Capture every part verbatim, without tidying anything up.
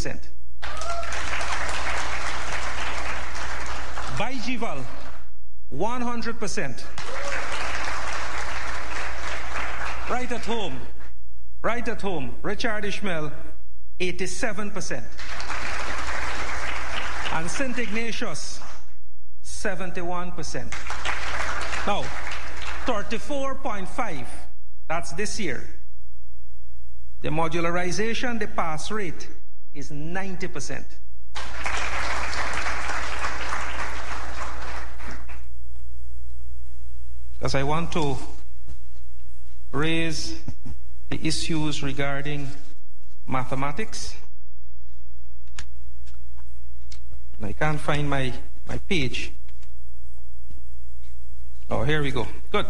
percent. Baijival, one hundred percent. Right at home, right at home, Richard Ishmael, eighty-seven percent. And Saint Ignatius, seventy-one percent. Now, thirty-four point five, that's this year. The modularization, the pass rate is ninety percent. Because I want to raise the issues regarding mathematics. And I can't find my, my page. Oh, here we go. Good.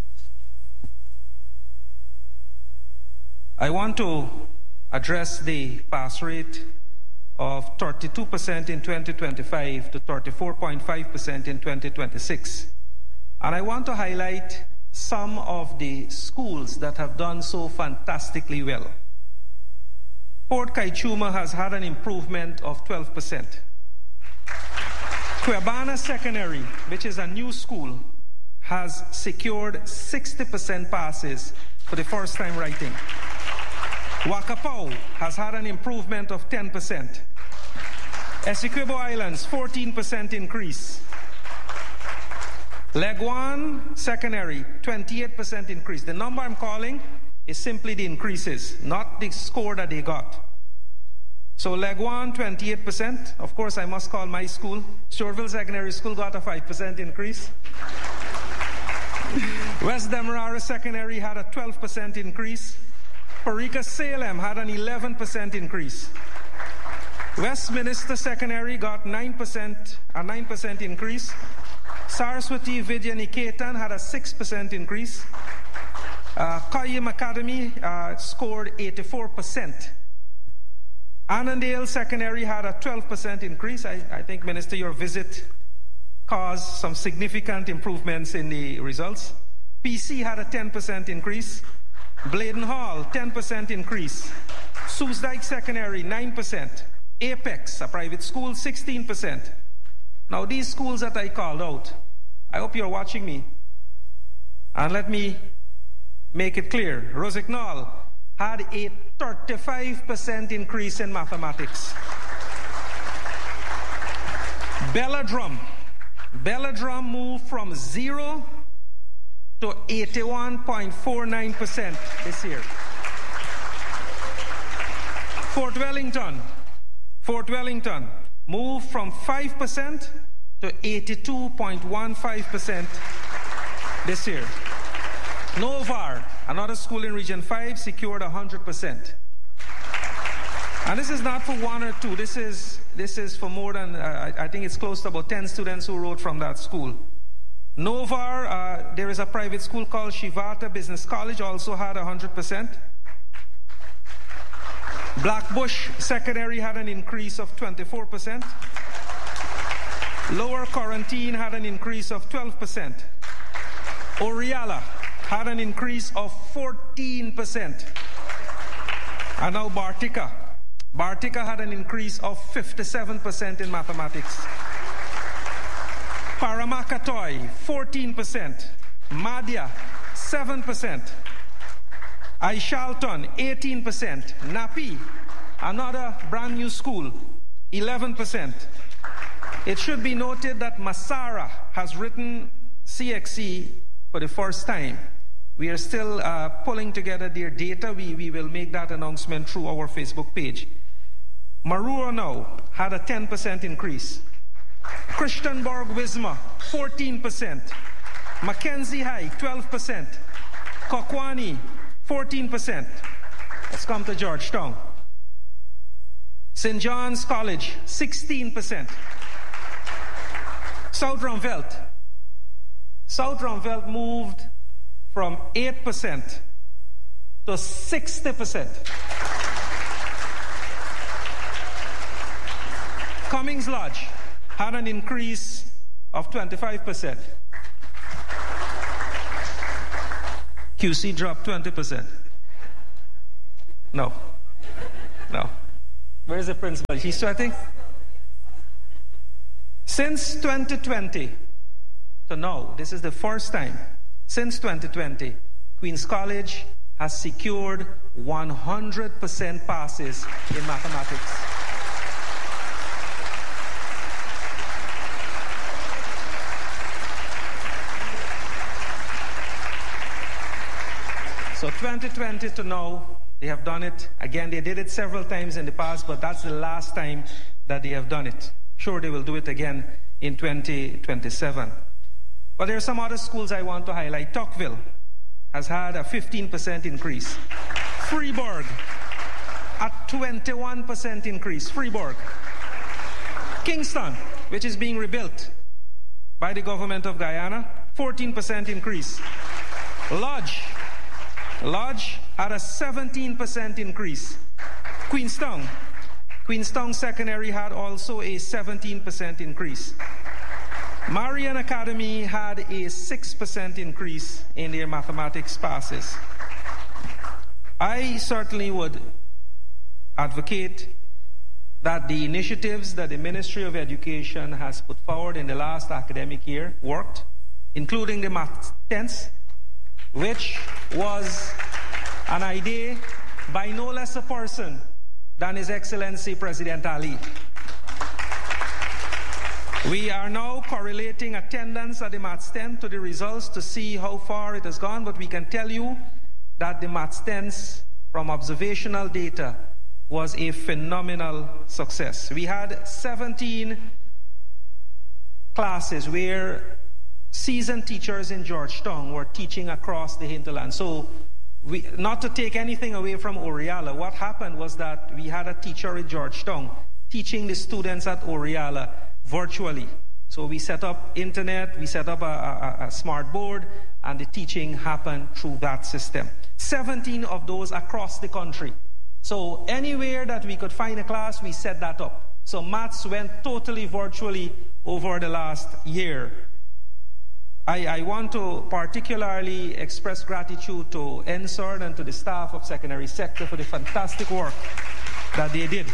I want to address the pass rate of thirty-two percent in twenty twenty-five to thirty-four point five percent in twenty twenty-six. And I want to highlight some of the schools that have done so fantastically well. Port Kaichuma has had an improvement of twelve percent. Quebana Secondary, which is a new school, has secured sixty percent passes for the first time writing. Wakapau has had an improvement of ten percent. Essequibo Islands, fourteen percent increase. Leguan Secondary, twenty-eight percent increase. The number I'm calling is simply the increases, not the score that they got. So Leguan, twenty-eight percent. Of course, I must call my school. Shoreville Secondary School got a five percent increase. West Demerara Secondary had a twelve percent increase. Parika Salem had an eleven percent increase. Westminster Secondary got nine percent, a nine percent increase. Saraswati Vidya Niketan had a six percent increase. Uh, Koyim Academy uh, scored eighty-four percent. Annandale Secondary had a twelve percent increase. I, I think, Minister, your visit caused some significant improvements in the results. P C had a ten percent increase. Bladen Hall, ten percent increase. Soosdijk Secondary, nine percent. Apex, a private school, sixteen percent. Now, these schools that I called out, I hope you're watching me. And let me make it clear. Rosignol had a thirty-five percent increase in mathematics. Belladrum. Belladrum moved from zero to eighty-one point four nine percent this year. Fort Wellington. Fort Wellington moved from five percent to eighty-two point one five percent this year. Novar, another school in Region five, secured one hundred percent. And this is not for one or two. This is, this is for more than, uh, I, I think it's close to about ten students who wrote from that school. Novar, uh, there is a private school called Shivata Business College, also had one hundred percent. Blackbush Secondary had an increase of twenty-four percent. Lower Quarantine had an increase of twelve percent. Oriala had an increase of fourteen percent. And now Bartica. Bartica had an increase of fifty-seven percent in mathematics. Paramakatoy, fourteen percent. Madhya, seven percent. Aishalton, eighteen percent. Napi, another brand new school, eleven percent. It should be noted that Masara has written C X E for the first time. We are still uh, pulling together their data. We, we will make that announcement through our Facebook page. Marua now had a ten percent increase. Christianborg Wisma, fourteen percent. Mackenzie High, twelve percent. Kokwani, fourteen percent. Let's come to Georgetown. Saint John's College, sixteen percent. South Ranvelt. South Ranvelt moved from eight percent to sixty percent. Cummings Lodge had an increase of twenty-five percent. Q C dropped twenty percent. No. No. Where's the principal? She's sweating? Since twenty twenty to now, this is the first time, since twenty twenty, Queen's College has secured one hundred percent passes in mathematics. So twenty twenty to now, they have done it. Again, they did it several times in the past, but that's the last time that they have done it. Sure, they will do it again in twenty twenty-seven. But there are some other schools I want to highlight. Tocqueville has had a fifteen percent increase. Freeburg, a twenty-one percent increase. Freeburg. Kingston, which is being rebuilt by the government of Guyana, fourteen percent increase. Lodge, Lodge had a seventeen percent increase. Queenstown, Queenstown Secondary had also a seventeen percent increase. Marian Academy had a six percent increase in their mathematics passes. I certainly would advocate that the initiatives that the Ministry of Education has put forward in the last academic year worked, including the math tense, which was an idea by no less a person than His Excellency President Ali. We are now correlating attendance at the Maths ten to the results to see how far it has gone, but we can tell you that the Maths ten from observational data was a phenomenal success. We had seventeen classes where seasoned teachers in Georgetown were teaching across the hinterland. So, we, not to take anything away from Oriala, what happened was that we had a teacher in Georgetown teaching the students at Oriala virtually. So we set up internet, we set up a, a, a smart board, and the teaching happened through that system. seventeen of those across the country. So anywhere that we could find a class, we set that up. So maths went totally virtually over the last year. I, I want to particularly express gratitude to N S E R D and to the staff of secondary sector for the fantastic work that they did.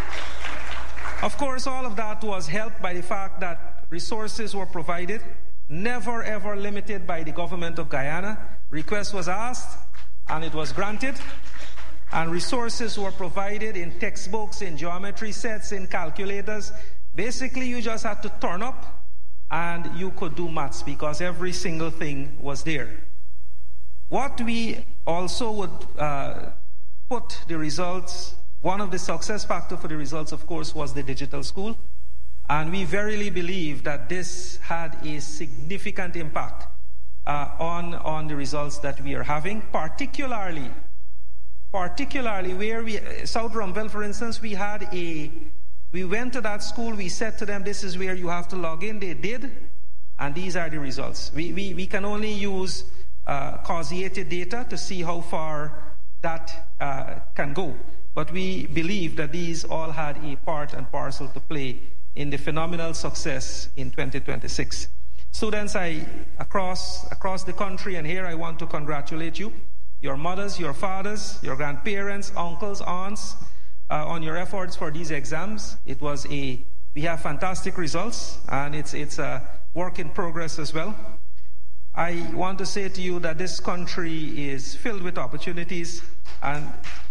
Of course, all of that was helped by the fact that resources were provided, never ever limited by the government of Guyana. Request was asked, and it was granted. And resources were provided in textbooks, in geometry sets, in calculators. Basically, you just had to turn up, and you could do maths because every single thing was there. What we also would uh, put the results, one of the success factors for the results, of course, was the digital school. And we verily believe that this had a significant impact uh, on, on the results that we are having, particularly, particularly where we, South Rumpel, for instance, we had a, we went to that school, we said to them, this is where you have to log in. They did, and these are the results. We, we, we can only use uh, causated data to see how far that uh, can go. But we believe that these all had a part and parcel to play in the phenomenal success in twenty twenty-six. Students I, across, across the country, and here I want to congratulate you, your mothers, your fathers, your grandparents, uncles, aunts, uh, on your efforts for these exams. It was a, we have fantastic results, and it's, it's a work in progress as well. I want to say to you that this country is filled with opportunities, and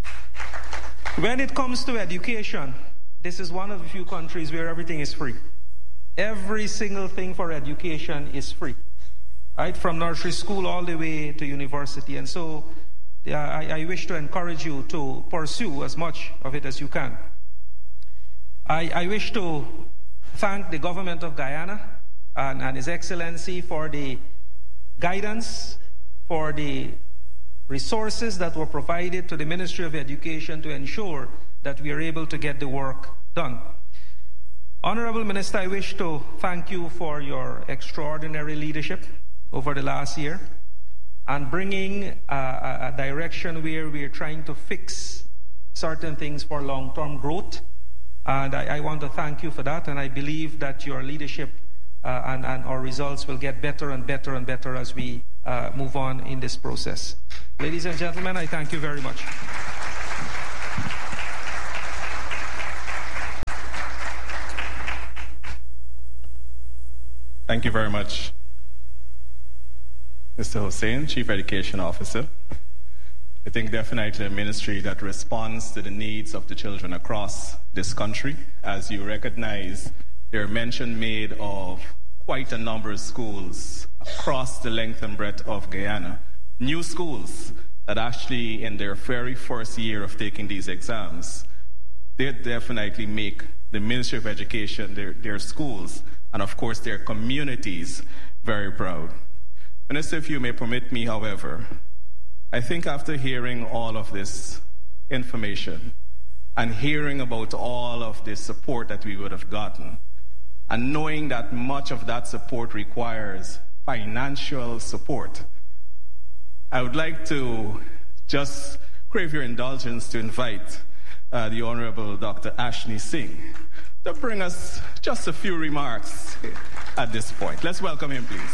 when it comes to education, this is one of the few countries where everything is free. Every single thing for education is free, right? From nursery school all the way to university. And so yeah, I, I wish to encourage you to pursue as much of it as you can. I, I wish to thank the government of Guyana and, and His Excellency for the guidance, for the resources that were provided to the Ministry of Education to ensure that we are able to get the work done. Honorable Minister, I wish to thank you for your extraordinary leadership over the last year and bringing a, a, a direction where we are trying to fix certain things for long-term growth. And I, I want to thank you for that, and I believe that your leadership uh, and, and our results will get better and better and better as we uh, move on in this process. Ladies and gentlemen, I thank you very much. Thank you very much, Mister Hussein, Chief Education Officer. I think definitely a ministry that responds to the needs of the children across this country. As you recognize, there are mention made of quite a number of schools across the length and breadth of Guyana. New schools that actually in their very first year of taking these exams, they definitely make the Ministry of Education, their, their schools, and of course their communities very proud. Minister, if you may permit me, however, I think after hearing all of this information and hearing about all of this support that we would have gotten, and knowing that much of that support requires financial support, I would like to just crave your indulgence to invite uh, the Honorable Doctor Ashni Singh to bring us just a few remarks at this point. Let's welcome him, please.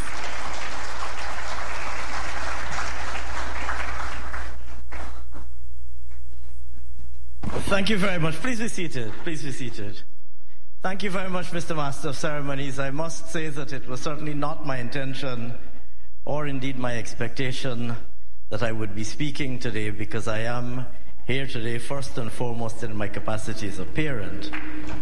Thank you very much. Please be seated. Please be seated. Thank you very much, Mister Master of Ceremonies. I must say that it was certainly not my intention, or indeed my expectation, that I would be speaking today, because I am here today first and foremost in my capacity as a parent.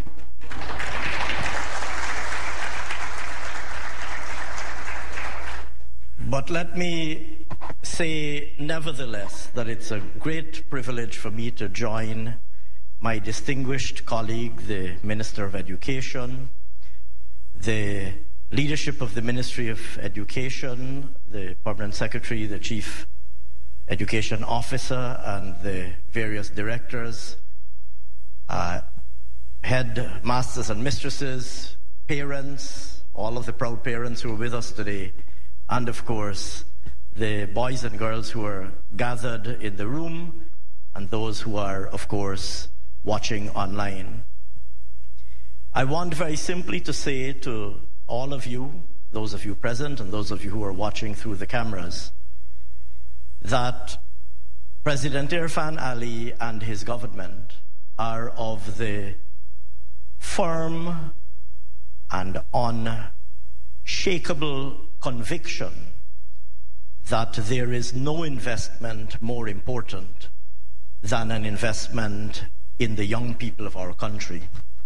But let me say, nevertheless, that it's a great privilege for me to join my distinguished colleague, the Minister of Education, the leadership of the Ministry of Education, the Permanent Secretary, the Chief Education Officer, and the various directors, uh, head masters and mistresses, parents, all of the proud parents who are with us today, and of course, the boys and girls who are gathered in the room, and those who are, of course, watching online. I want very simply to say to all of you, those of you present and those of you who are watching through the cameras, that President Irfan Ali and his government are of the firm and unshakable conviction that there is no investment more important than an investment in the young people of our country.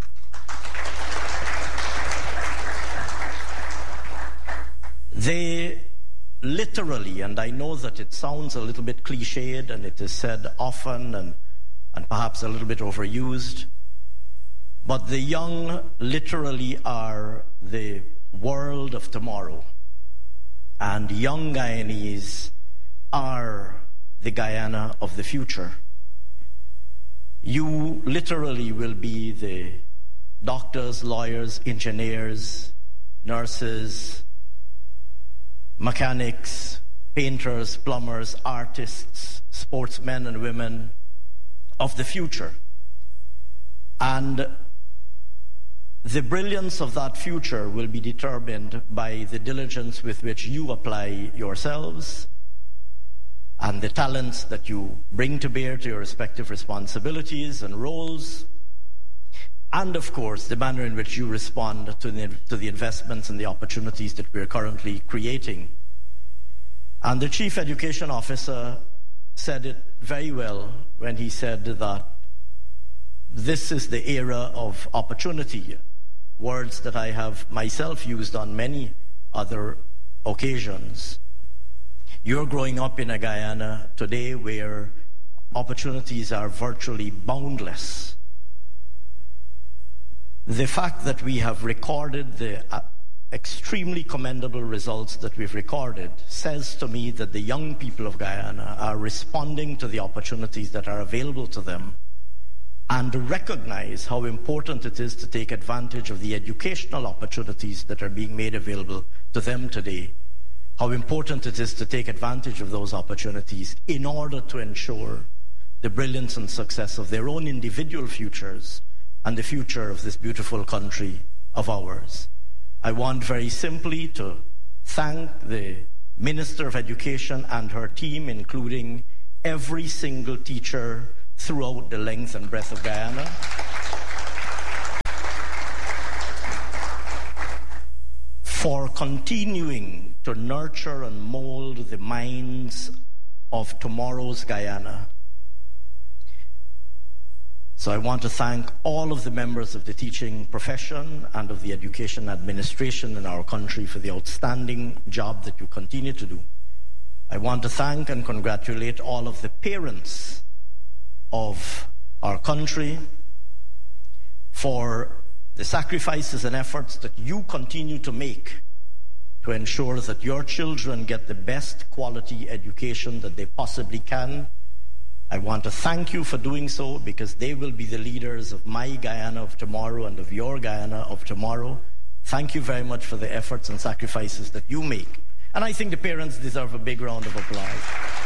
They literally, and I know that it sounds a little bit cliched and it is said often and, and perhaps a little bit overused, but the young literally are the world of tomorrow. And young Guyanese are the Guyana of the future. You literally will be the doctors, lawyers, engineers, nurses, mechanics, painters, plumbers, artists, sportsmen and women of the future. And the brilliance of that future will be determined by the diligence with which you apply yourselves and the talents that you bring to bear to your respective responsibilities and roles, and of course the manner in which you respond to the, to the investments and the opportunities that we're currently creating. And the Chief Education Officer said it very well when he said that this is the era of opportunity, words that I have myself used on many other occasions. You're growing up in a Guyana today where opportunities are virtually boundless. The fact that we have recorded the uh, extremely commendable results that we've recorded says to me that the young people of Guyana are responding to the opportunities that are available to them and recognize how important it is to take advantage of the educational opportunities that are being made available to them today. How important it is to take advantage of those opportunities in order to ensure the brilliance and success of their own individual futures and the future of this beautiful country of ours. I want very simply to thank the Minister of Education and her team, including every single teacher throughout the length and breadth of Guyana. for continuing to nurture and mold the minds of tomorrow's Guyana. So I want to thank all of the members of the teaching profession and of the education administration in our country for the outstanding job that you continue to do. I want to thank and congratulate all of the parents of our country for the sacrifices and efforts that you continue to make to ensure that your children get the best quality education that they possibly can. I want to thank you for doing so, because they will be the leaders of my Guyana of tomorrow and of your Guyana of tomorrow. Thank you very much for the efforts and sacrifices that you make. And I think the parents deserve a big round of applause.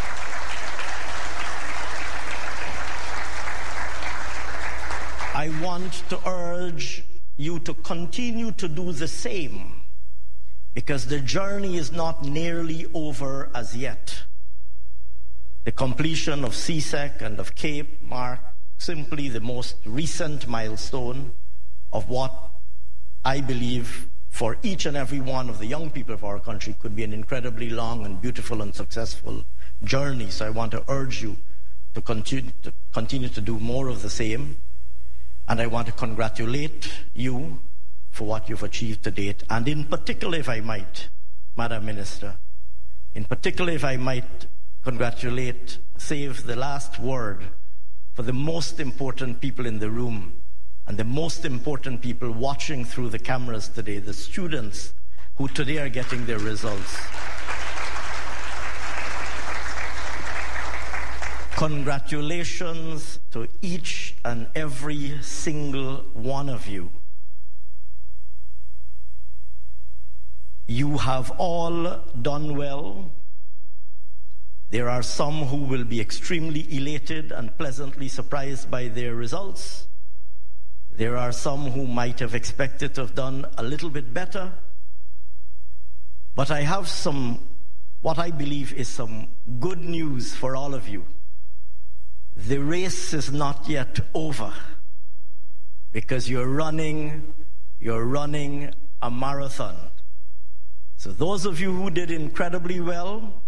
I want to urge you to continue to do the same, because the journey is not nearly over as yet. The completion of C S E C and of CAPE mark simply the most recent milestone of what I believe for each and every one of the young people of our country could be an incredibly long and beautiful and successful journey. So I want to urge you to continue to, continue to do more of the same. And I want to congratulate you for what you've achieved to date. And in particular, if I might, Madam Minister, in particular, if I might congratulate, save the last word for the most important people in the room and the most important people watching through the cameras today, the students who today are getting their results. Congratulations to each and every single one of you. You have all done well. There are some who will be extremely elated and pleasantly surprised by their results. There are some who might have expected to have done a little bit better. But I have some, what I believe is some good news for all of you. The race is not yet over, because you're running, you're running a marathon. So those of you who did incredibly well,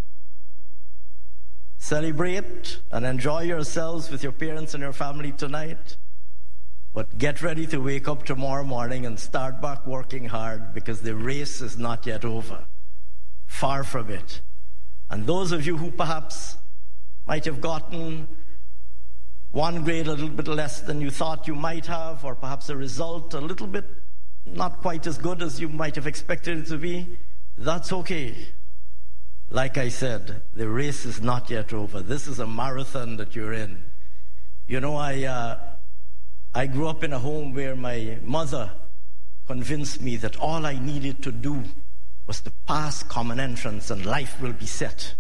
celebrate and enjoy yourselves with your parents and your family tonight. But get ready to wake up tomorrow morning and start back working hard, because the race is not yet over. Far from it. And those of you who perhaps might have gotten one grade a little bit less than you thought you might have, or perhaps a result a little bit not quite as good as you might have expected it to be, that's okay. Like I said, the race is not yet over. This is a marathon that you're in. You know, I uh, I grew up in a home where my mother convinced me that all I needed to do was to pass common entrance and life will be set.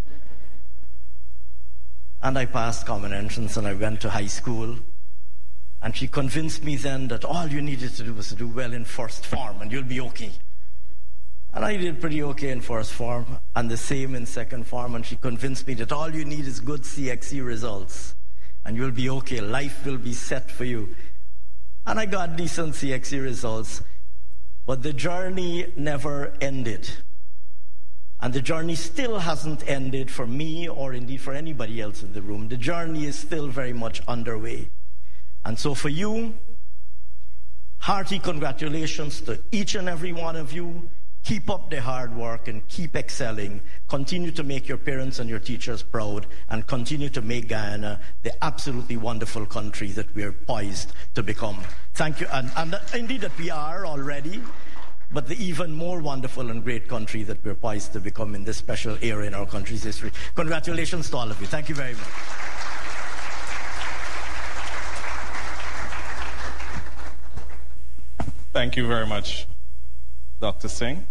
And I passed common entrance and I went to high school. And she convinced me then that all you needed to do was to do well in first form and you'll be okay. And I did pretty okay in first form and the same in second form. And she convinced me that all you need is good C X E results and you'll be okay. Life will be set for you. And I got decent C X E results. But the journey never ended. And the journey still hasn't ended for me or indeed for anybody else in the room. The journey is still very much underway. And so for you, hearty congratulations to each and every one of you. Keep up the hard work and keep excelling. Continue to make your parents and your teachers proud and continue to make Guyana the absolutely wonderful country that we are poised to become. Thank you. And, and indeed that we are already, but the even more wonderful and great country that we're poised to become in this special era in our country's history. Congratulations to all of you. Thank you very much. Thank you very much, Doctor Singh.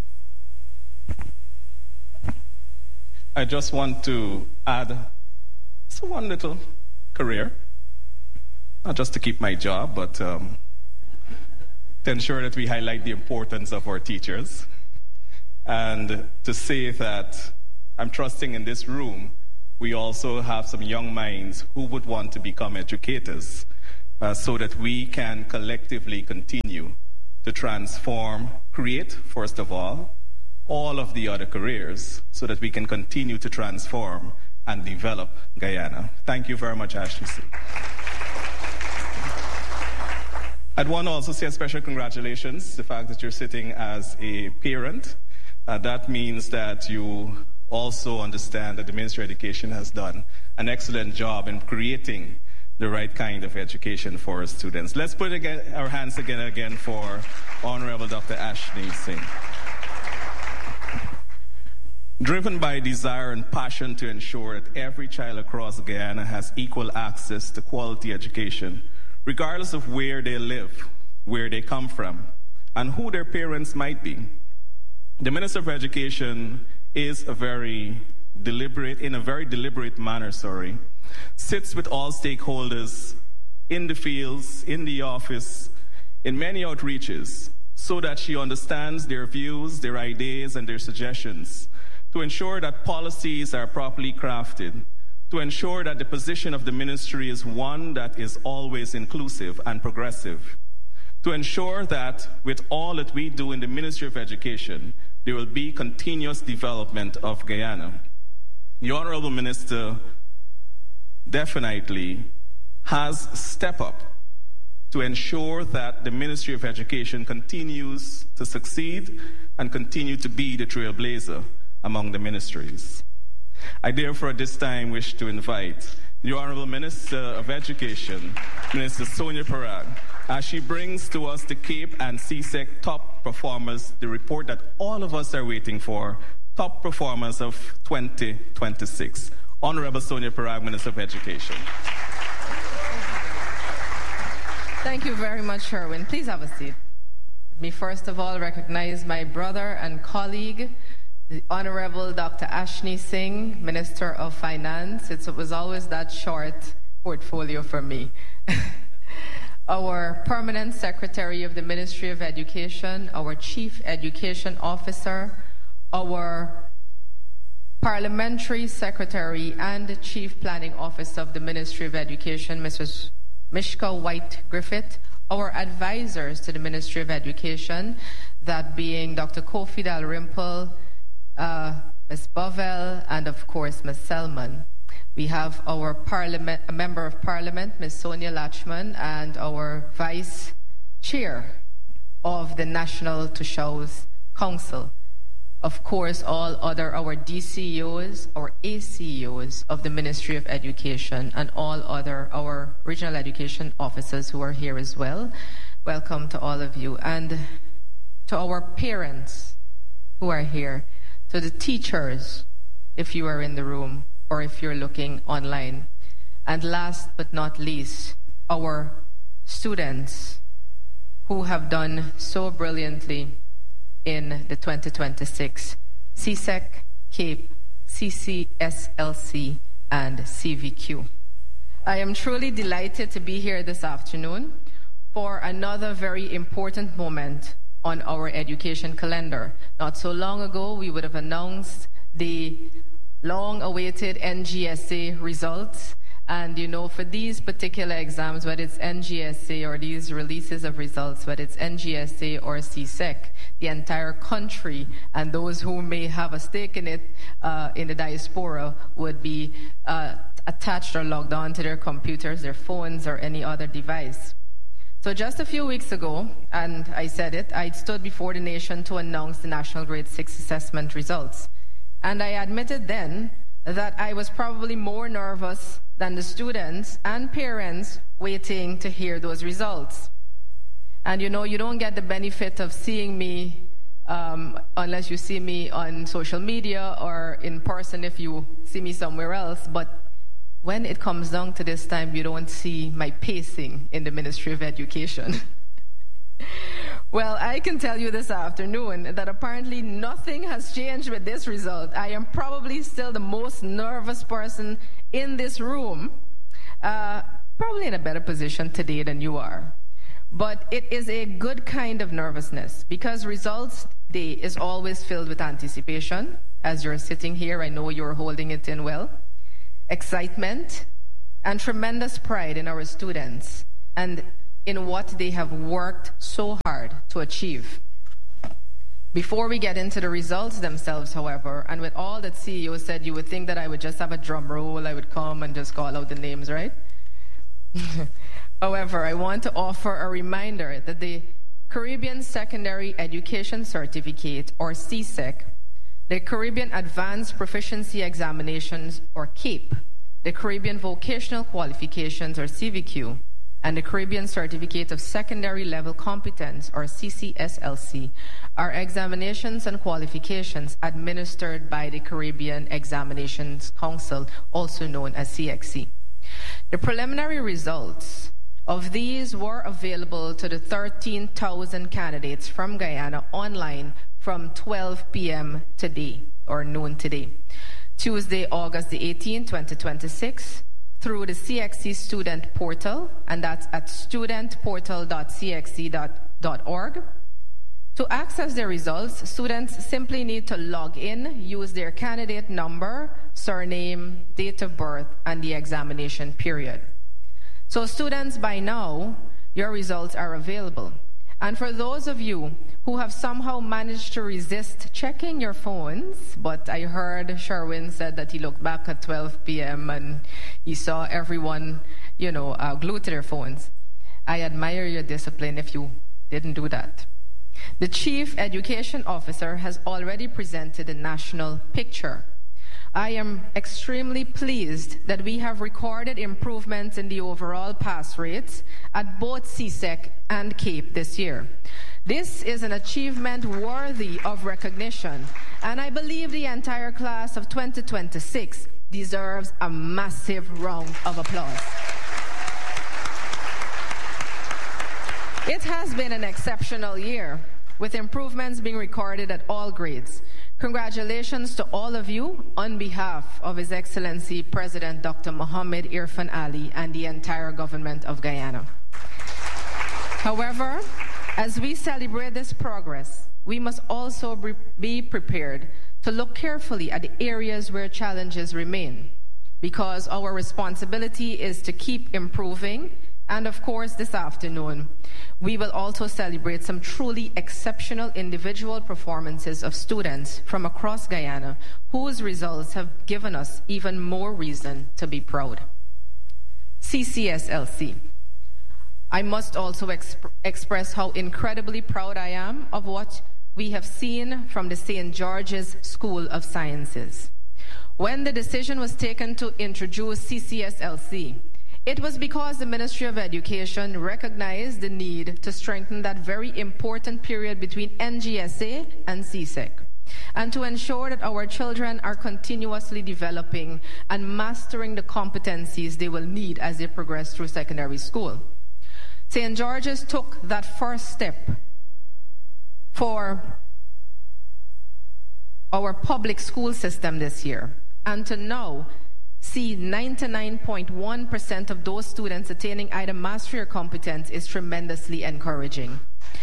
I just want to add so one little career, not just to keep my job, but um, to ensure that we highlight the importance of our teachers, and to say that I'm trusting in this room we also have some young minds who would want to become educators, uh, so that we can collectively continue to transform, create, first of all, all of the other careers so that we can continue to transform and develop Guyana. Thank you very much, Ashley Singh. I'd want to also say a special congratulations, the fact that you're sitting as a parent. Uh, that means that you also understand that the Ministry of Education has done an excellent job in creating the right kind of education for our students. Let's put again, our hands together again for Honorable Doctor Ashley Singh. Driven by desire and passion to ensure that every child across Guyana has equal access to quality education, regardless of where they live, where they come from, and who their parents might be. The Minister of Education is a very deliberate, in a very deliberate manner, sorry, sits with all stakeholders in the fields, in the office, in many outreaches, so that she understands their views, their ideas, and their suggestions, to ensure that policies are properly crafted, to ensure that the position of the ministry is one that is always inclusive and progressive, to ensure that with all that we do in the Ministry of Education, there will be continuous development of Guyana. The Honorable Minister definitely has stepped up to ensure that the Ministry of Education continues to succeed and continue to be the trailblazer among the ministries. I therefore at this time wish to invite the Honorable Minister of Education, Minister Sonia Parag, as she brings to us the CAPE and C S E C top performers, the report that all of us are waiting for, top performers of twenty twenty-six. Honorable Sonia Parag, Minister of Education. Thank you very much, Sherwin. Please have a seat. Let me first of all recognize my brother and colleague, the Honorable Doctor Ashley Singh, Minister of Finance. It's, it was always that short portfolio for me. Our Permanent Secretary of the Ministry of Education, our Chief Education Officer, our Parliamentary Secretary and Chief Planning Officer of the Ministry of Education, Missus Mishka White-Griffith, our advisors to the Ministry of Education, that being Doctor Kofi Dalrymple, uh, Miz Bovell, and of course Miz Selman. We have our parliament, a member of Parliament, Miz Sonia Lachman, and our Vice Chair of the National Tushaus Council. Of course, all other, our D C E Os, our A C E Os of the Ministry of Education, and all other, our regional education officers who are here as well. Welcome to all of you. And to our parents who are here, to the teachers, if you are in the room, or if you're looking online. And last but not least, our students who have done so brilliantly in the twenty twenty-six C S E C, CAPE, C C S L C, and C V Q. I am truly delighted to be here this afternoon for another very important moment on our education calendar. Not so long ago, we would have announced the long-awaited N G S A results. And, you know, for these particular exams, whether it's N G S A or these releases of results, whether it's N G S A or C S E C, the entire country and those who may have a stake in it uh, in the diaspora would be uh, attached or logged on to their computers, their phones, or any other device. So just a few weeks ago, and I said it, I stood before the nation to announce the National Grade six assessment results. And I admitted then that I was probably more nervous than the students and parents waiting to hear those results. And you know, you don't get the benefit of seeing me um, unless you see me on social media or in person if you see me somewhere else. But when it comes down to this time, you don't see my pacing in the Ministry of Education. Well, I can tell you this afternoon that apparently nothing has changed with this result. I am probably still the most nervous person in this room, uh, probably in a better position today than you are. But it is a good kind of nervousness because results day is always filled with anticipation. As you're sitting here, I know you're holding it in well. Excitement and tremendous pride in our students and in what they have worked so hard to achieve. Before we get into the results themselves, however, and with all that C E O said, you would think that I would just have a drum roll, I would come and just call out the names, right? However, I want to offer a reminder that the Caribbean Secondary Education Certificate, or C S E C, the Caribbean Advanced Proficiency Examinations, or CAPE, the Caribbean Vocational Qualifications, or C V Q, and the Caribbean Certificate of Secondary Level Competence, or C C S L C, are examinations and qualifications administered by the Caribbean Examinations Council, also known as C X C. The preliminary results of these were available to the thirteen thousand candidates from Guyana online from twelve p.m. today, or noon today, Tuesday, August the eighteenth, twenty twenty-six, through the C X C student portal, and that's at student portal dot c x c dot org. To access the results, students simply need to log in, use their candidate number, surname, date of birth, and the examination period. So students, by now, your results are available. And for those of you who have somehow managed to resist checking your phones, but I heard Sherwin said that he looked back at twelve p.m. and he saw everyone, you know, uh, glued to their phones. I admire your discipline if you didn't do that. The Chief Education Officer has already presented a national picture. I am extremely pleased that we have recorded improvements in the overall pass rates at both C S E C and CAPE this year. This is an achievement worthy of recognition, and I believe the entire class of twenty twenty-six deserves a massive round of applause. It has been an exceptional year, with improvements being recorded at all grades. Congratulations to all of you on behalf of His Excellency President Doctor Mohamed Irfan Ali and the entire government of Guyana. However, as we celebrate this progress, we must also be prepared to look carefully at the areas where challenges remain, because our responsibility is to keep improving. And of course, this afternoon, we will also celebrate some truly exceptional individual performances of students from across Guyana whose results have given us even more reason to be proud. C C S L C. I must also exp- express how incredibly proud I am of what we have seen from the Saint George's School of Sciences. When the decision was taken to introduce C C S L C, it was because the Ministry of Education recognized the need to strengthen that very important period between N G S A and C S E C, and to ensure that our children are continuously developing and mastering the competencies they will need as they progress through secondary school. Saint George's took that first step for our public school system this year, and to now see ninety-nine point one percent of those students attaining either mastery or competence is tremendously encouraging.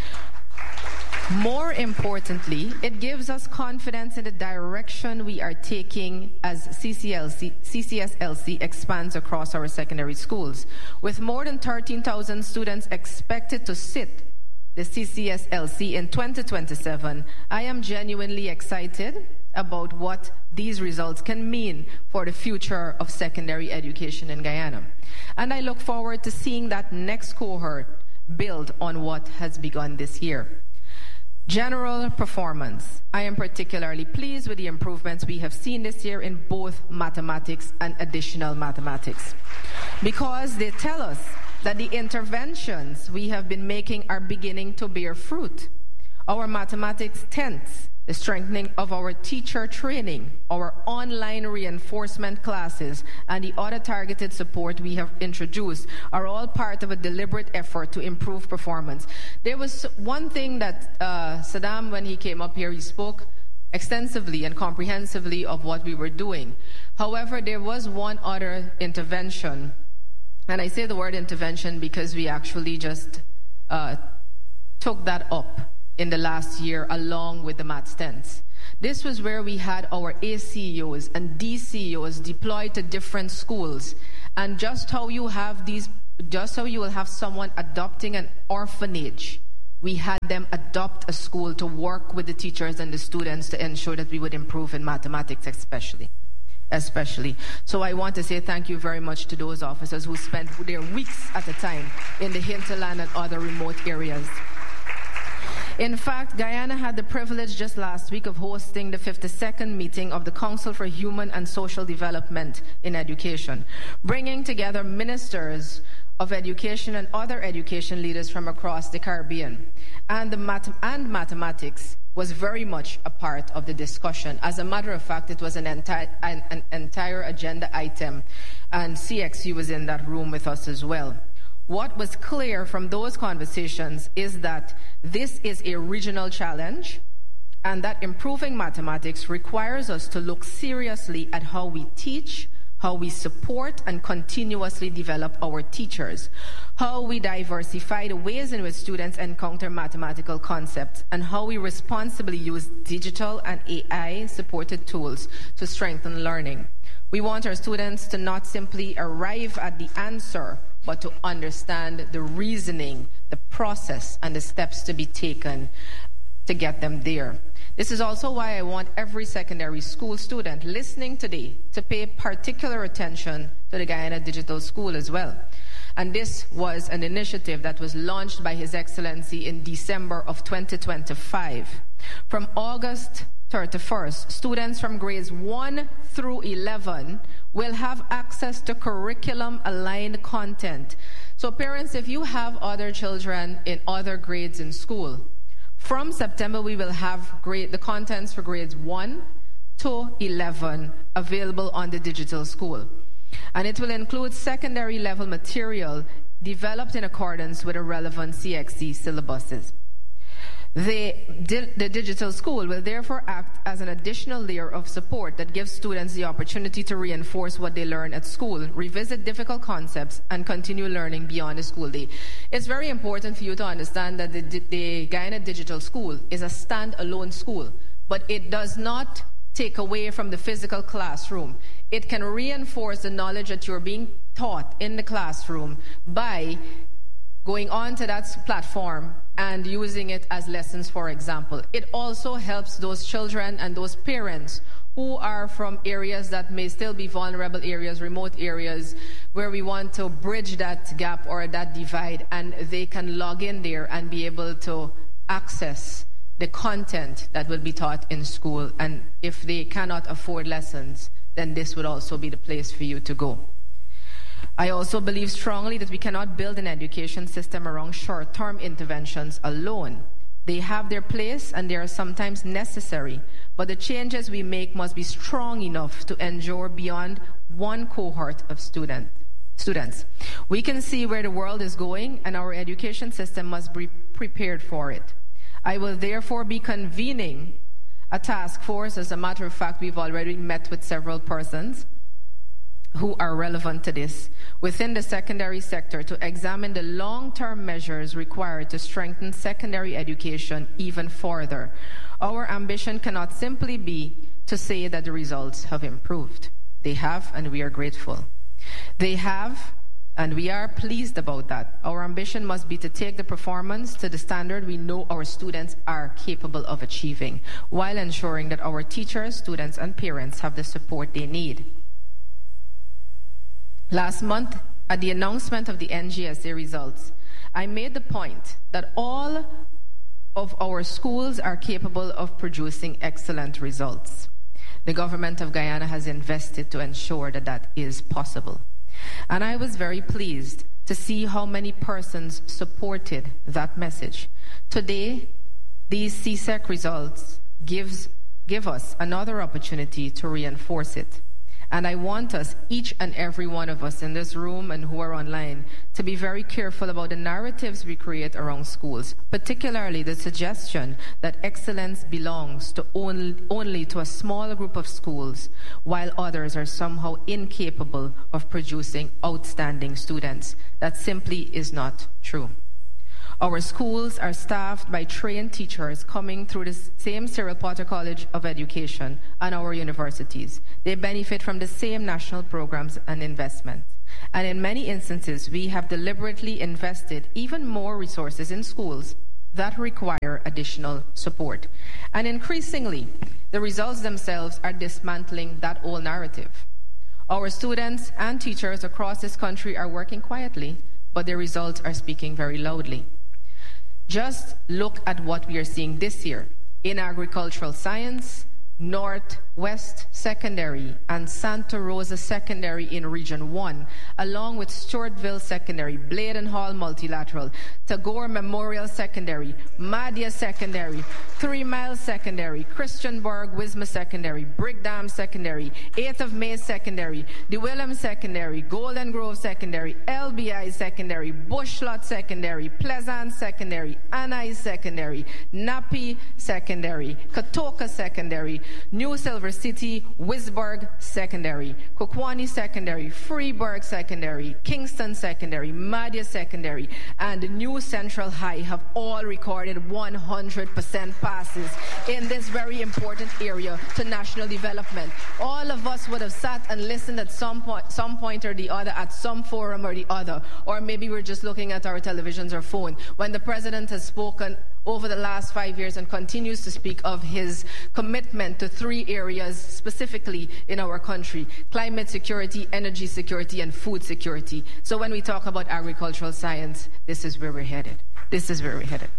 More importantly, it gives us confidence in the direction we are taking as C C S L C expands across our secondary schools. With more than thirteen thousand students expected to sit the C C S L C in twenty twenty-seven, I am genuinely excited about what these results can mean for the future of secondary education in Guyana. And I look forward to seeing that next cohort build on what has begun this year. General performance. I am particularly pleased with the improvements we have seen this year in both mathematics and additional mathematics, because they tell us that the interventions we have been making are beginning to bear fruit. Our mathematics tenths, the strengthening of our teacher training, our online reinforcement classes, and the other targeted support we have introduced are all part of a deliberate effort to improve performance. There was one thing that uh, Saddam, when he came up here, he spoke extensively and comprehensively of what we were doing. However, there was one other intervention, and I say the word intervention because we actually just uh, took that up in the last year along with the math tenths. This was where we had our A C E Os and D C E Os deployed to different schools. And just how you have these, just how you will have someone adopting an orphanage we had them adopt a school to work with the teachers and the students to ensure that we would improve in mathematics especially. especially. So I want to say thank you very much to those officers who spent their weeks at a time in the hinterland and other remote areas. In fact, Guyana had the privilege just last week of hosting the fifty-second meeting of the Council for Human and Social Development in Education, bringing together ministers of education and other education leaders from across the Caribbean. And, the math- and mathematics was very much a part of the discussion. As a matter of fact, it was an, enti- an, an entire agenda item, and C X U was in that room with us as well. What was clear from those conversations is that this is a regional challenge, and that improving mathematics requires us to look seriously at how we teach, how we support and continuously develop our teachers, how we diversify the ways in which students encounter mathematical concepts, and how we responsibly use digital and A I-supported tools to strengthen learning. We want our students to not simply arrive at the answer, but to understand the reasoning, the process, and the steps to be taken to get them there. This is also why I want every secondary school student listening today to pay particular attention to the Guyana Digital School as well. And this was an initiative that was launched by His Excellency in December of twenty twenty-five. From August thirty-first, students from grades one through eleven will have access to curriculum-aligned content. So parents, if you have other children in other grades in school, from September we will have grade, the contents for grades one to eleven available on the digital school. And it will include secondary level material developed in accordance with the relevant C X E syllabuses. The, the digital school will therefore act as an additional layer of support that gives students the opportunity to reinforce what they learn at school, revisit difficult concepts, and continue learning beyond the school day. It's very important for you to understand that the, the Guyana Digital School is a standalone school, but it does not take away from the physical classroom. It can reinforce the knowledge that you're being taught in the classroom by going on to that platform and using it as lessons, for example. It also helps those children and those parents who are from areas that may still be vulnerable areas, remote areas, where we want to bridge that gap or that divide, and they can log in there and be able to access the content that will be taught in school. And if they cannot afford lessons, then this would also be the place for you to go. I also believe strongly that we cannot build an education system around short-term interventions alone. They have their place and they are sometimes necessary, but the changes we make must be strong enough to endure beyond one cohort of student, students. We can see where the world is going, and our education system must be prepared for it. I will therefore be convening a task force. As a matter of fact, we've already met with several persons who are relevant to this within the secondary sector to examine the long-term measures required to strengthen secondary education even further. Our ambition cannot simply be to say that the results have improved. They have, and we are grateful. They have, and we are pleased about that. Our ambition must be to take the performance to the standard we know our students are capable of achieving, while ensuring that our teachers, students, and parents have the support they need. Last month, at the announcement of the N G S A results, I made the point that all of our schools are capable of producing excellent results. The government of Guyana has invested to ensure that that is possible. And I was very pleased to see how many persons supported that message. Today, these C S E C results gives, give us another opportunity to reinforce it. And I want us, each and every one of us in this room and who are online, to be very careful about the narratives we create around schools, particularly the suggestion that excellence belongs to only, only to a small group of schools, while others are somehow incapable of producing outstanding students. That simply is not true. Our schools are staffed by trained teachers coming through the same Cyril Potter College of Education and our universities. They benefit from the same national programs and investments. And in many instances, we have deliberately invested even more resources in schools that require additional support. And increasingly, the results themselves are dismantling that old narrative. Our students and teachers across this country are working quietly, but their results are speaking very loudly. Just look at what we are seeing this year in agricultural science, Northwest Secondary and Santa Rosa Secondary in Region one, along with Stewartville Secondary, Bladen Hall Multilateral, Tagore Memorial Secondary, Madia Secondary, Three Mile Secondary, Christianburg Wisma Secondary, Brickdam Secondary, eighth of May Secondary, DeWilliam Secondary, Golden Grove Secondary, L B I Secondary, Bushlot Secondary, Pleasant Secondary, Anai Secondary, Napi Secondary, Katoka Secondary, New Silver City, Wisburg Secondary, Kokwani Secondary, Freeburg Secondary, Kingston Secondary, Madia Secondary, and New Central High have all recorded one hundred percent passes in this very important area to national development. All of us would have sat and listened at some point, some point or the other, at some forum or the other, or maybe we're just looking at our televisions or phone, when the president has spoken over the last five years and continues to speak of his commitment to three areas specifically in our country: climate security, energy security, and food security. So when we talk about agricultural science, this is where we're headed. This is where we're headed.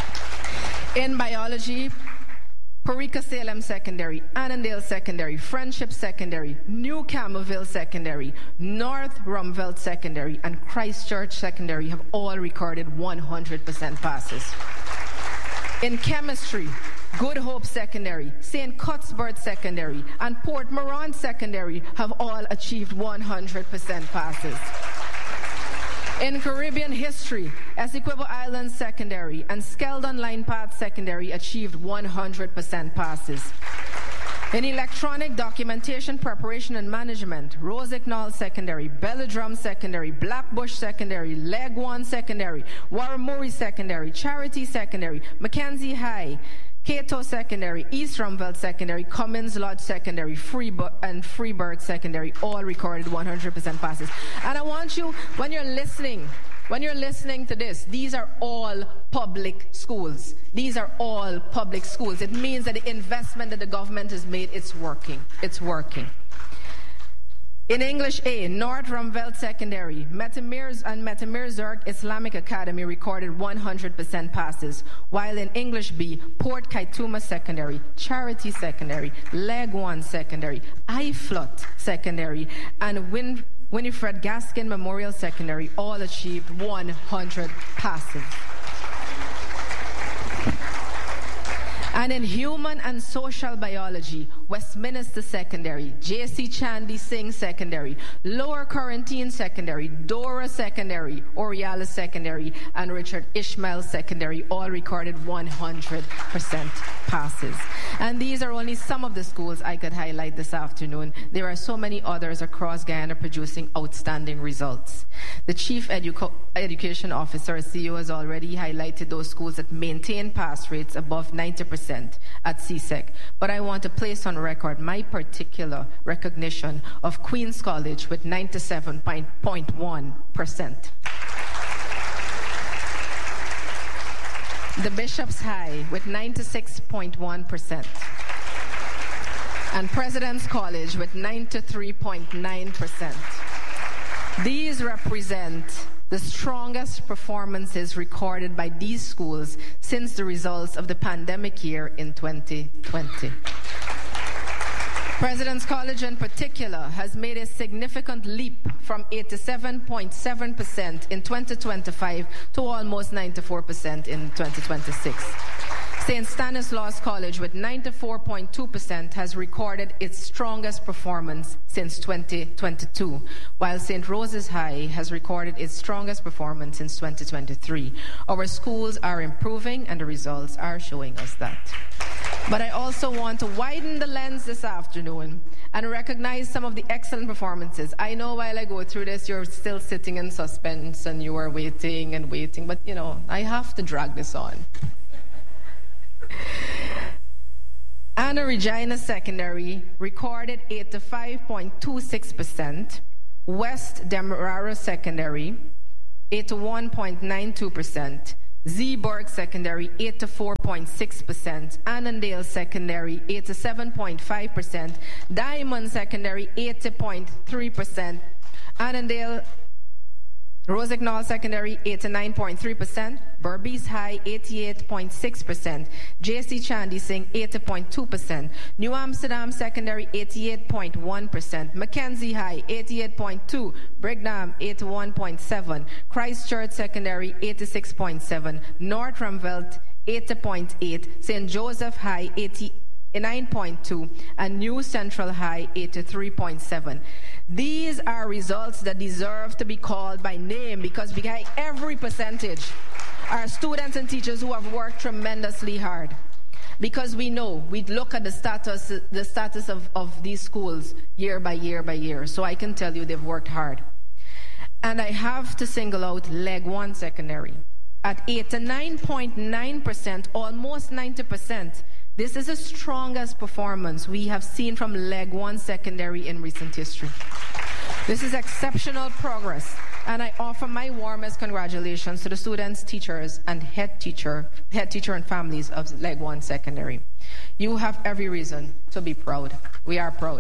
In biology, Parika Salem Secondary, Annandale Secondary, Friendship Secondary, New Campbellville Secondary, North Rumvelt Secondary, and Christchurch Secondary have all recorded one hundred percent passes. In chemistry, Good Hope Secondary, Saint Cuthbert Secondary, and Port Moran Secondary have all achieved one hundred percent passes. In Caribbean history, Essequibo Islands Secondary and Skeldon Line Path Secondary achieved one hundred percent passes. In electronic documentation preparation and management, Rosignol Secondary, Belladrum Secondary, Blackbush Secondary, Legwan Secondary, Warramuri Secondary, Charity Secondary, Mackenzie High, Cato Secondary, East Rumvelt Secondary, Cummins Lodge Secondary, Freeburg, and Freeburg Secondary all recorded one hundred percent passes. And I want you, when you're listening, when you're listening to this, these are all public schools. These are all public schools. It means that the investment that the government has made, it's working. It's working. In English A, North Rumvelt Secondary, Metamirs and Metamirzurg Islamic Academy recorded one hundred percent passes, while in English B, Port Kaituma Secondary, Charity Secondary, Legwan Secondary, Iflot Secondary, and Win Winifred Gaskin Memorial Secondary all achieved one hundred passes. And in human and social biology, Westminster Secondary, J C Chandy Singh Secondary, Lower Quarantine Secondary, Dora Secondary, Oriala Secondary, and Richard Ishmael Secondary all recorded one hundred percent passes. And these are only some of the schools I could highlight this afternoon. There are so many others across Guyana producing outstanding results. The Chief Edu- Education Officer, C E O, has already highlighted those schools that maintain pass rates above ninety percent at C S E C. But I want to place on record my particular recognition of Queen's College with ninety-seven point one percent. The Bishop's High with ninety-six point one percent. And President's College with ninety-three point nine percent. These represent the strongest performances recorded by these schools since the results of the pandemic year in twenty twenty. President's College in particular has made a significant leap from eighty-seven point seven percent in twenty twenty-five to almost ninety-four percent in twenty twenty-six. Saint Stanislaus College with ninety-four point two percent has recorded its strongest performance since twenty twenty-two, while Saint Rose's High has recorded its strongest performance since twenty twenty-three. Our schools are improving and the results are showing us that. But I also want to widen the lens this afternoon and recognize some of the excellent performances. I know while I go through this, you're still sitting in suspense and you are waiting and waiting, but you know, I have to drag this on. Anna Regina Secondary recorded eighty-five point two six percent, West Demerara Secondary eighty-one point nine two percent, Zeeburg Secondary, eighty-four point six percent. Annandale Secondary, eighty-seven point five percent. Diamond Secondary, eighty point three percent. Annandale Rosignol Secondary, eighty-nine point three percent. Berbice High, eighty-eight point six percent. J C Chandy Singh, eighty point two percent. New Amsterdam Secondary, eighty-eight point one percent. Mackenzie High, eighty-eight point two. Brigham, eighty-one point seven. Christchurch Secondary, eighty-six point seven. North Ramveld, eighty point eight. Saint Joseph High, eighty-nine point two. And New Central High, eighty-three point seven. These are results that deserve to be called by name, because behind every percentage are students and teachers who have worked tremendously hard. Because we know, we look at the status, the status of, of these schools year by year by year. So I can tell you they've worked hard. And I have to single out Leg One Secondary. At eighty-nine point nine percent, almost ninety percent. This is the strongest performance we have seen from Leg One Secondary in recent history. This is exceptional progress, and I offer my warmest congratulations to the students, teachers, and head teacher, head teacher and families of Leg One Secondary. You have every reason to be proud. We are proud.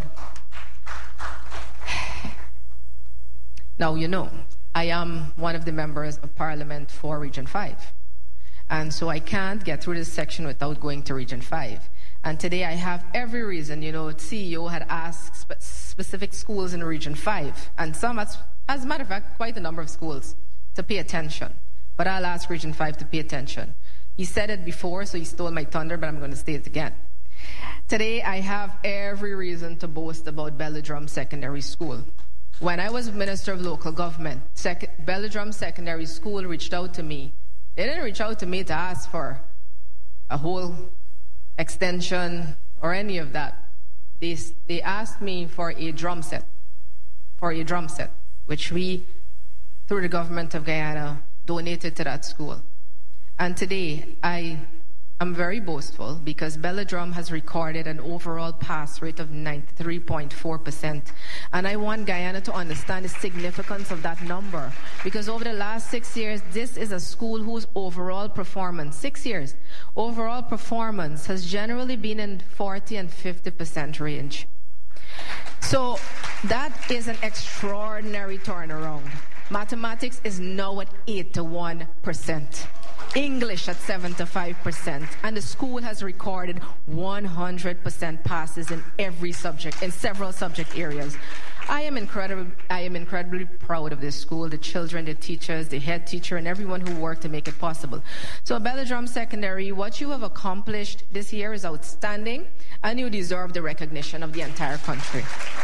Now, you know, I am one of the members of Parliament for Region five. And so I can't get through this section without going to Region five. And today I have every reason, you know, C E O had asked spe- specific schools in Region five, and some, as, as a matter of fact, quite a number of schools, to pay attention. But I'll ask Region five to pay attention. He said it before, so he stole my thunder, but I'm going to say it again. Today I have every reason to boast about Belladrum Secondary School. When I was Minister of Local Government, Sec- Belladrum Secondary School reached out to me. They didn't reach out to me to ask for a whole extension or any of that. They, they asked me for a drum set, for a drum set, which we, through the government of Guyana, donated to that school. And today, I am very boastful because Belladrum has recorded an overall pass rate of ninety-three point four percent. And I want Guyana to understand the significance of that number, because over the last six years, this is a school whose overall performance, six years, overall performance has generally been in forty and fifty percent range. So that is an extraordinary turnaround. Mathematics is now at eighty-one percent. English at seventy-five percent, and the school has recorded one hundred percent passes in every subject, in several subject areas. I am incredible. I am incredibly proud of this school, the children, the teachers, the head teacher, and everyone who worked to make it possible. So Belladrum Secondary, what you have accomplished this year is outstanding, and you deserve the recognition of the entire country.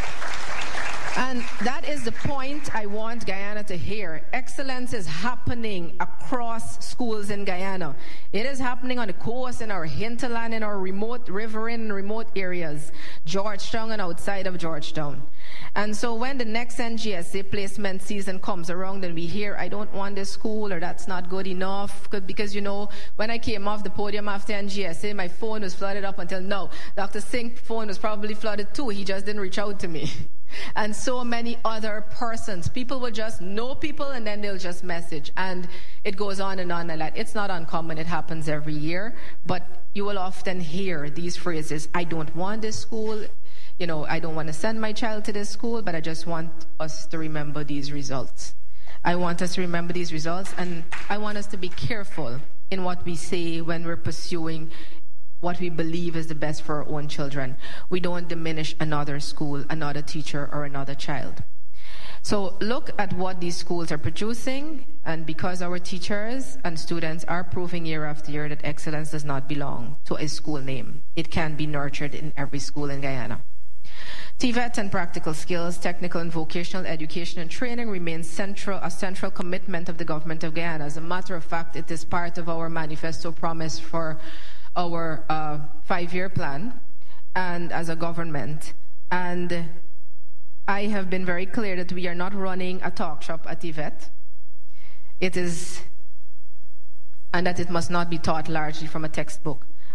And that is the point I want Guyana to hear. Excellence is happening across schools in Guyana. It is happening on the coast, in our hinterland, in our remote riverine and remote areas, Georgetown and outside of Georgetown. And so when the next N G S A placement season comes around and we hear, I don't want this school, or that's not good enough, because, you know, when I came off the podium after N G S A, my phone was flooded up until now. Doctor Singh's phone was probably flooded too. He just didn't reach out to me. And so many other persons. People will just know people and then they'll just message. And it goes on and on and that. It's not uncommon. It happens every year. But you will often hear these phrases, I don't want this school. You know, I don't want to send my child to this school, but I just want us to remember these results. I want us to remember these results, and I want us to be careful in what we say when we're pursuing what we believe is the best for our own children. We don't diminish another school, another teacher, or another child. So look at what these schools are producing, and because our teachers and students are proving year after year that excellence does not belong to a school name. It can be nurtured in every school in Guyana. T V E T and practical skills, technical and vocational education and training remains central, a central commitment of the government of Guyana. As a matter of fact, it is part of our manifesto promise for our uh, five-year plan and as a government. And I have been very clear that we are not running a talk shop at T V E T. It is, and that it must not be taught largely from a textbook.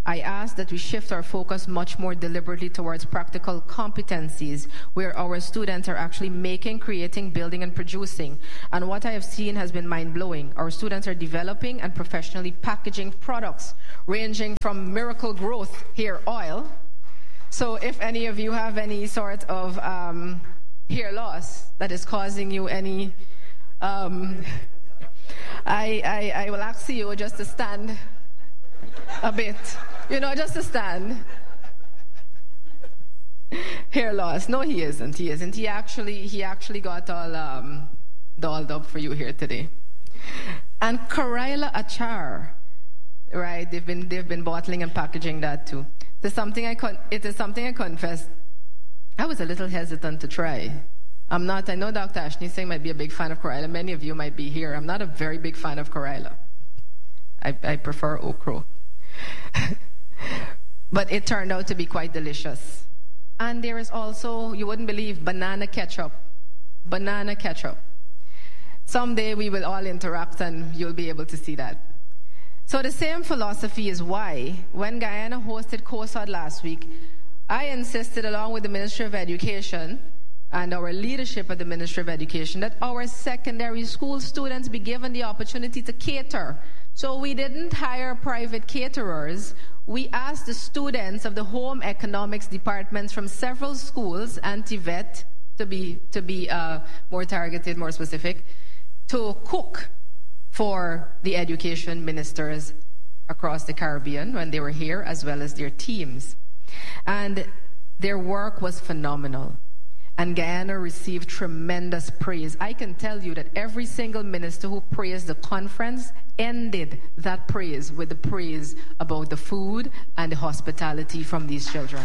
I ask that we shift our focus much more deliberately towards practical competencies where our students are actually making, creating, building, and producing. And what I have seen has been mind-blowing. Our students are developing and professionally packaging products ranging from Miracle Growth hair oil. So if any of you have any sort of um, hair loss that is causing you any... Um, I, I, I will ask you just to stand a bit. You know, just to stand. Hair loss. No, he isn't. He isn't. He actually, he actually got all um, dolled up for you here today. And Karaila Achar, right? They've been they've been bottling and packaging that too. It is something I con- it is something I confess. I was a little hesitant to try. I'm not. I know Doctor Ashney Singh might be a big fan of Karaila. Many of you might be here. I'm not a very big fan of Karaila. I, I prefer okra. But it turned out to be quite delicious. And there is also, you wouldn't believe, banana ketchup. Banana ketchup. Someday we will all interact and you'll be able to see that. So the same philosophy is why, when Guyana hosted COSAD last week, I insisted, along with the Ministry of Education and our leadership at the Ministry of Education, that our secondary school students be given the opportunity to cater. So we didn't hire private caterers. We asked the students of the home economics departments from several schools, and TVET, to be, to be uh, more targeted, more specific, to cook for the education ministers across the Caribbean when they were here, as well as their teams. And their work was phenomenal. And Guyana received tremendous praise. I can tell you that every single minister who praised the conference ended that praise with the praise about the food and the hospitality from these children.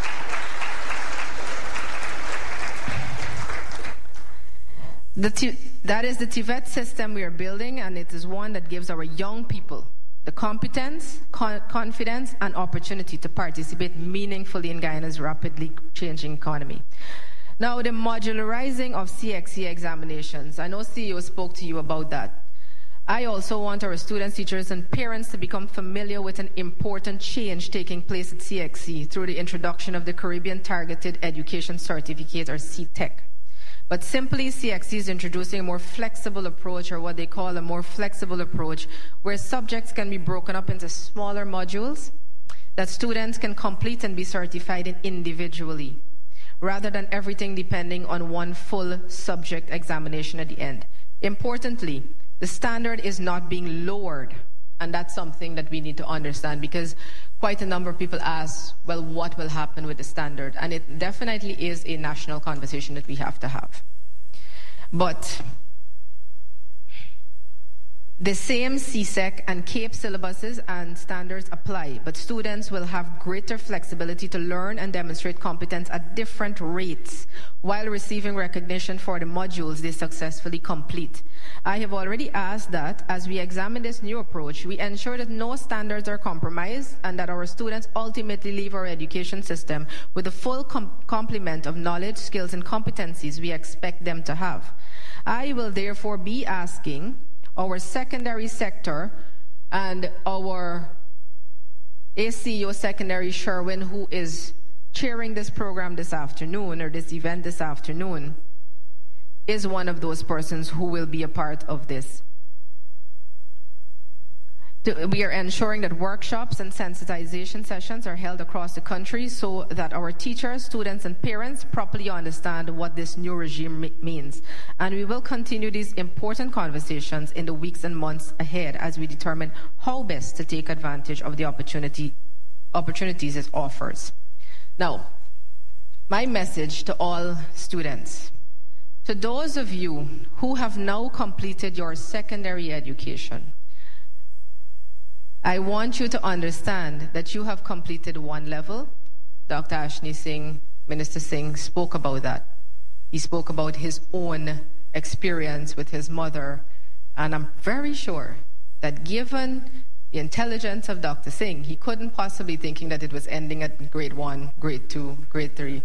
The T- that is the TVET system we are building, and it is one that gives our young people the competence, con- confidence, and opportunity to participate meaningfully in Guyana's rapidly changing economy. Now, the modularizing of C X E examinations. I know C E O spoke to you about that. I also want our students, teachers, and parents to become familiar with an important change taking place at C X E through the introduction of the Caribbean Targeted Education Certificate, or C T E C. But simply, C X E is introducing a more flexible approach, or what they call a more flexible approach, where subjects can be broken up into smaller modules that students can complete and be certified in individually, rather than everything depending on one full subject examination at the end. Importantly, the standard is not being lowered, and that's something that we need to understand, because quite a number of people ask, well, what will happen with the standard? And it definitely is a national conversation that we have to have. But the same C S E C and CAPE syllabuses and standards apply, but students will have greater flexibility to learn and demonstrate competence at different rates while receiving recognition for the modules they successfully complete. I have already asked that, as we examine this new approach, we ensure that no standards are compromised and that our students ultimately leave our education system with the full com- complement of knowledge, skills, and competencies we expect them to have. I will therefore be asking our secondary sector and our A C E O Secondary Sherwin, who is chairing this program this afternoon, or this event this afternoon, is one of those persons who will be a part of this. We are ensuring that workshops and sensitization sessions are held across the country so that our teachers, students, and parents properly understand what this new regime means. And we will continue these important conversations in the weeks and months ahead as we determine how best to take advantage of the opportunity, opportunities it offers. Now, my message to all students, to those of you who have now completed your secondary education, I want you to understand that you have completed one level. Doctor Ashney Singh, Minister Singh, spoke about that. He spoke about his own experience with his mother. And I'm very sure that given the intelligence of Doctor Singh, he couldn't possibly thinking that it was ending at grade one, grade two, grade three.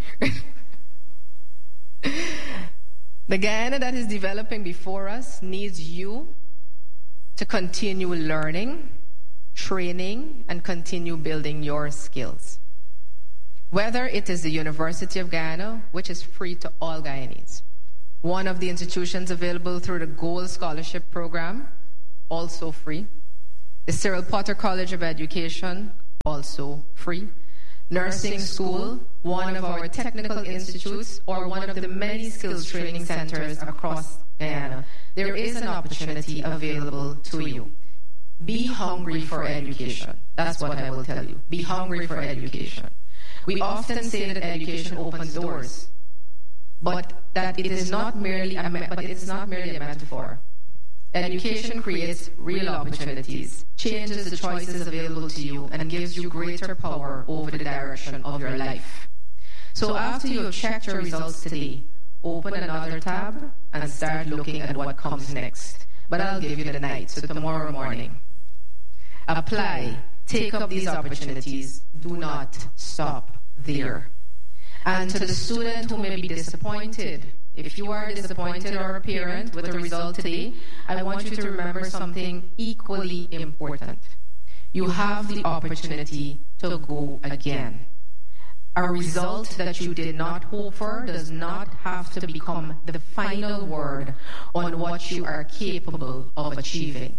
The Guyana that is developing before us needs you to continue learning, training, and continue building your skills. Whether it is the University of Guyana, which is free to all Guyanese, one of the institutions available through the Gold Scholarship Program, also free, the Cyril Potter College of Education, also free, nursing school, one of our technical institutes, or one of the many skills training centers across Guyana, there is an opportunity available to you. Be hungry for education. That's what I will tell you. Be hungry for education. We often say that education opens doors, but that it is not merely a me- but it's not merely a metaphor. Education creates real opportunities, changes the choices available to you, and gives you greater power over the direction of your life. So after you have checked your results today, open another tab and start looking at what comes next. But I'll give you the night, so tomorrow morning. Apply, take up these opportunities, do not stop there. And to the student who may be disappointed, if you are disappointed or a parent with the result today, I want you to remember something equally important. You have the opportunity to go again. A result that you did not hope for does not have to become the final word on what you are capable of achieving.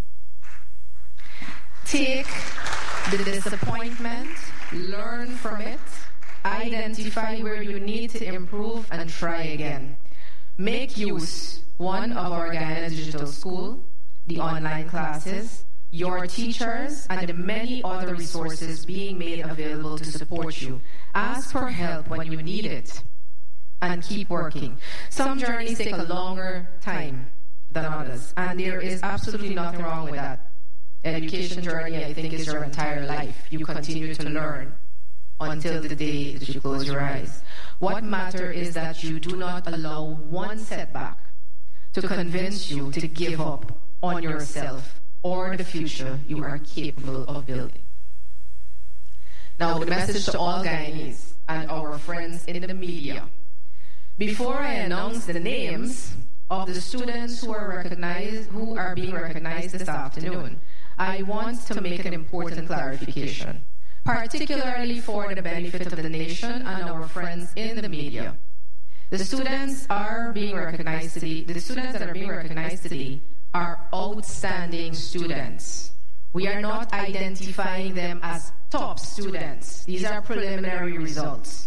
Take the disappointment, learn from it, identify where you need to improve, and try again. Make use, one, of our Guyana Digital School, the online classes, your teachers, and the many other resources being made available to support you. Ask for help when you need it, and keep working. Some journeys take a longer time than others, and there is absolutely nothing wrong with that. Education journey, I think, is your entire life. You continue to learn until the day that you close your eyes. What matters is that you do not allow one setback to convince you to give up on yourself or the future you are capable of building. Now, the message to all Guyanese and our friends in the media. Before I announce the names of the students who are recognized, who are being recognized this afternoon, I want to make an important clarification, particularly for the benefit of the nation and our friends in the media. The students are being recognized today, the students that are being recognized today are outstanding students. We are not identifying them as top students. These are preliminary results.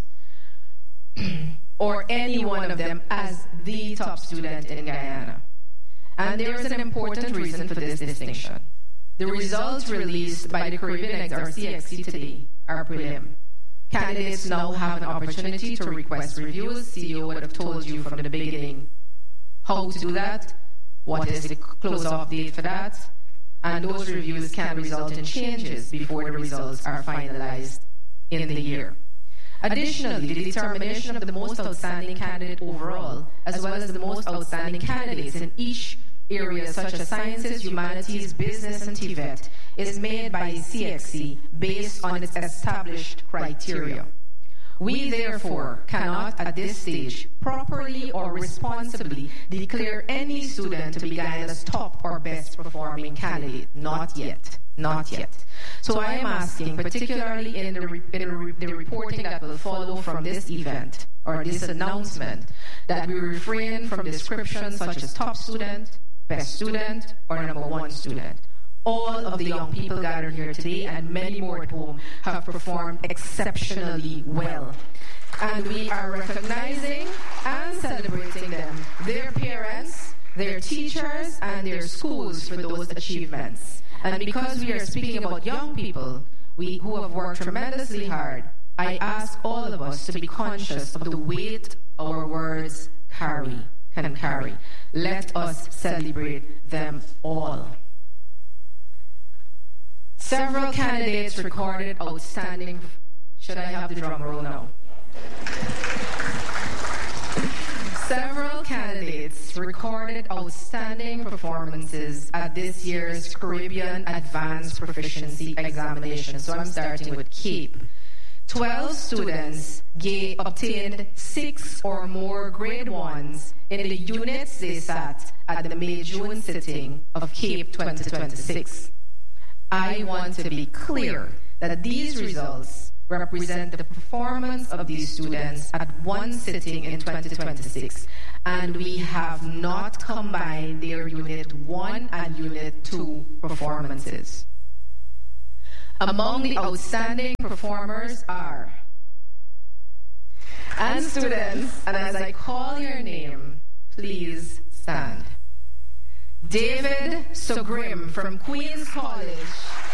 Or any one of them as the top student in Guyana. And there is an important reason for this distinction. The results released by the Caribbean X R C X C today are prelim. Candidates now have an opportunity to request reviews. C E O would have told you from the beginning how to do that, what is the close-off date for that, and those reviews can result in changes before the results are finalized in the year. Additionally, the determination of the most outstanding candidate overall, as well as the most outstanding candidates in each area such as sciences, humanities, business, and T V E T, is made by C X C based on its established criteria. We therefore cannot at this stage properly or responsibly declare any student to be Guyana's top or best performing candidate. Not yet. Not yet. So I am asking, particularly in, the, re- in the, re- the reporting that will follow from this event or this announcement, that we refrain from descriptions such as top student, best student, or number one student. All of the young people gathered here today and many more at home have performed exceptionally well. And we are recognizing and celebrating them, their parents, their teachers, and their schools for those achievements. And because we are speaking about young people we, who have worked tremendously hard, I ask all of us to be conscious of the weight our words carry, can carry. Let us celebrate them all. Several candidates recorded outstanding... Should I have the drum roll now? Several candidates recorded outstanding performances at this year's Caribbean Advanced Proficiency Examination. So I'm starting with CAPE. Twelve students gave, obtained six or more grade ones in the units they sat at the May-June sitting of CAPE twenty twenty-six. I want to be clear that these results represent the performance of these students at one sitting in twenty twenty-six, and we have not combined their Unit one and Unit two performances. Among the outstanding performers are, and students, and as I call your name, please stand. David Sogrim from Queen's College.